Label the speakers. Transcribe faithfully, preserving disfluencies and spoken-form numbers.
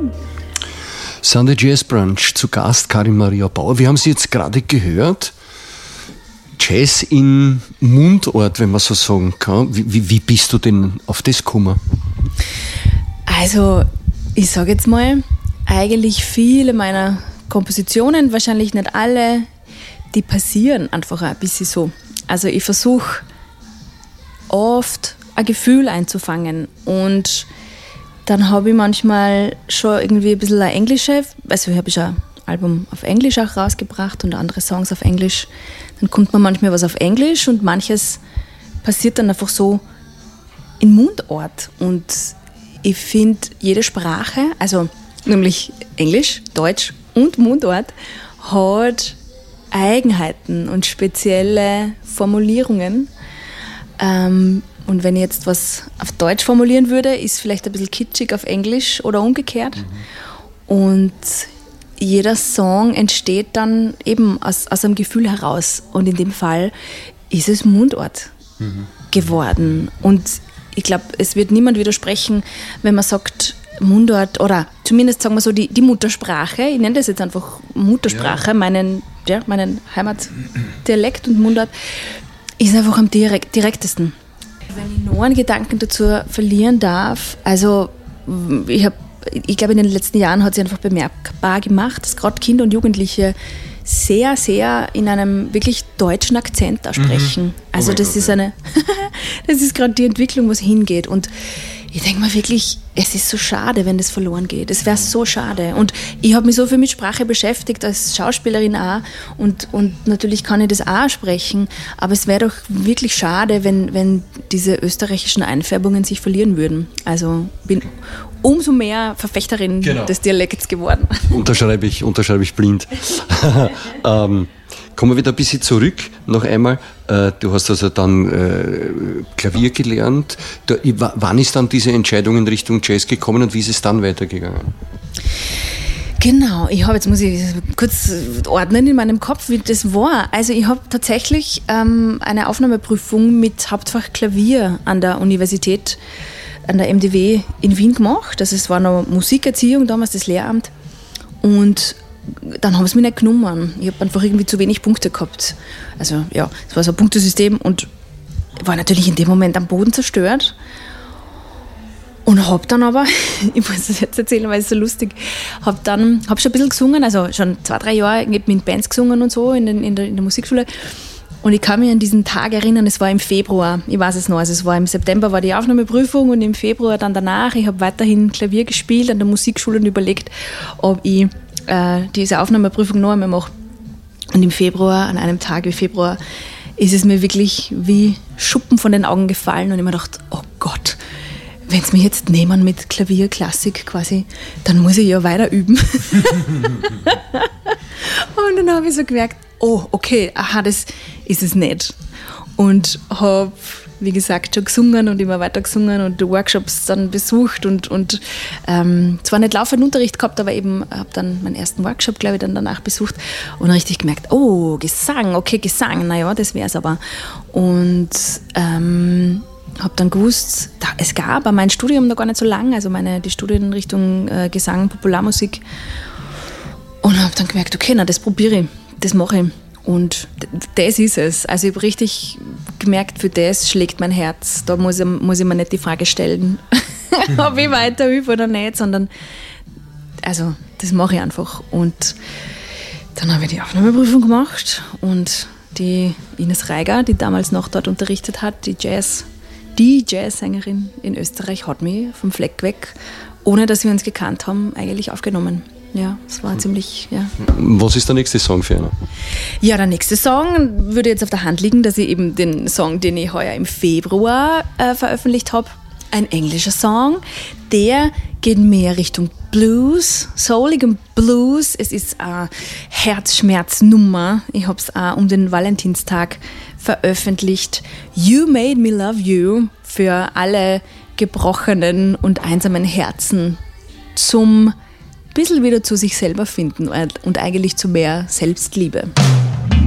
Speaker 1: Sunday Jazz Brunch, zu Gast Karin Maria Bauer. Wir haben sie jetzt gerade gehört. Jazz in Mundart, wenn man so sagen kann. Wie, wie, wie bist du denn auf das gekommen?
Speaker 2: Also, ich sage jetzt mal, eigentlich viele meiner Kompositionen, wahrscheinlich nicht alle, die passieren einfach ein bisschen so. Also ich versuche oft ein Gefühl einzufangen und dann habe ich manchmal schon irgendwie ein bisschen eine englische, also ich habe schon ein Album auf Englisch auch rausgebracht und andere Songs auf Englisch. Dann kommt man manchmal was auf Englisch und manches passiert dann einfach so in Mundart. Und ich finde, jede Sprache, also nämlich Englisch, Deutsch und Mundart, hat Eigenheiten und spezielle Formulierungen. Ähm, Und wenn ich jetzt was auf Deutsch formulieren würde, ist vielleicht ein bisschen kitschig auf Englisch oder umgekehrt. Mhm. Und jeder Song entsteht dann eben aus, aus einem Gefühl heraus. Und in dem Fall ist es Mundart mhm. geworden. Und ich glaube, es wird niemand widersprechen, wenn man sagt, Mundart oder zumindest sagen wir so die, die Muttersprache, ich nenne das jetzt einfach Muttersprache, ja. meinen, ja, meinen Heimatdialekt und Mundart, ist einfach am direkt, direktesten. Wenn ich noch einen Gedanken dazu verlieren darf, also ich habe, ich glaube in den letzten Jahren hat sich einfach bemerkbar gemacht, dass gerade Kinder und Jugendliche sehr, sehr in einem wirklich deutschen Akzent da sprechen. Mhm. Also oh das Gott, ist eine, das ist gerade die Entwicklung, wo es hingeht. Und ich denke mir wirklich, es ist so schade, wenn das verloren geht. Es wäre so schade. Und ich habe mich so viel mit Sprache beschäftigt, als Schauspielerin auch. Und, und natürlich kann ich das auch sprechen. Aber es wäre doch wirklich schade, wenn, wenn diese österreichischen Einfärbungen sich verlieren würden. Also bin umso mehr Verfechterin genau. des Dialekts geworden.
Speaker 1: Unterschreibe ich, unterschreibe ich blind. ähm, kommen wir wieder ein bisschen zurück, noch einmal. Äh, du hast also dann äh, Klavier gelernt. Da, w- wann ist dann diese Entscheidung in Richtung Jazz gekommen und wie ist es dann weitergegangen?
Speaker 2: Genau, ich habe jetzt muss ich kurz ordnen in meinem Kopf, wie das war. Also ich habe tatsächlich ähm, eine Aufnahmeprüfung mit Hauptfach Klavier an der Universität, an der M D W in Wien gemacht. Also es war noch Musikerziehung damals, das Lehramt. Und dann haben sie mich nicht genommen. Ich habe einfach irgendwie zu wenig Punkte gehabt. Also ja, es war so ein Punktesystem und war natürlich in dem Moment am Boden zerstört. Und habe dann aber, ich muss das jetzt erzählen, weil es so lustig, habe dann, habe schon ein bisschen gesungen, also schon zwei, drei Jahre mit Bands gesungen und so in, den, in, der, in der Musikschule. Und ich kann mich an diesen Tag erinnern, es war im Februar, ich weiß es noch, also es war im September war die Aufnahmeprüfung und im Februar dann danach, ich habe weiterhin Klavier gespielt an der Musikschule und überlegt, ob ich äh, diese Aufnahmeprüfung noch einmal mache. Und im Februar, an einem Tag wie Februar, ist es mir wirklich wie Schuppen von den Augen gefallen und ich mir gedacht, oh Gott, wenn es mich jetzt nehmen mit Klavier, Klassik quasi, dann muss ich ja weiter üben. Und dann habe ich so gemerkt, oh, okay, aha, das ist es nicht. Und habe, wie gesagt, schon gesungen und immer weiter gesungen und Workshops dann besucht und, und ähm, zwar nicht laufend Unterricht gehabt, aber eben habe dann meinen ersten Workshop, glaube ich, dann danach besucht und richtig gemerkt, oh, Gesang, okay, Gesang, naja, das wäre es aber. Und ähm, habe dann gewusst, da, es gab mein Studium noch gar nicht so lang, also meine, die Studienrichtung äh, Gesang, Popularmusik. Und habe dann gemerkt, okay, na, das probiere ich, das mache ich. Und d- das ist es. Also ich habe richtig gemerkt, für das schlägt mein Herz. Da muss ich, muss ich mir nicht die Frage stellen, ob ich weiter übe oder nicht, sondern also das mache ich einfach. Und dann habe ich die Aufnahmeprüfung gemacht und die Ines Reiger, die damals noch dort unterrichtet hat, die Jazz, die Jazzsängerin in Österreich, hat mich vom Fleck weg, ohne dass wir uns gekannt haben, eigentlich aufgenommen. Ja, es war ziemlich, ja.
Speaker 1: Was ist der nächste Song für einen?
Speaker 2: Ja, der nächste Song würde jetzt auf der Hand liegen, dass ich eben den Song, den ich heuer im Februar äh, veröffentlicht habe, ein englischer Song, der geht mehr Richtung Blues, souligen Blues. Es ist eine Herzschmerznummer. Ich habe es auch um den Valentinstag veröffentlicht. You Made Me Love You, für alle gebrochenen und einsamen Herzen, zum bisschen wieder zu sich selber finden und eigentlich zu mehr Selbstliebe.